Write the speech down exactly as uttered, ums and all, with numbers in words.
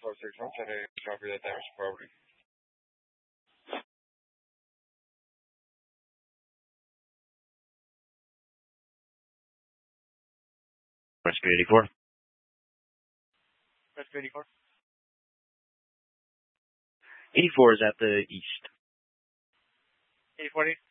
four six one, can I copy that damage property? Rescue eighty-four. Rescue eighty-four. eighty-four is at the east. eighty forty.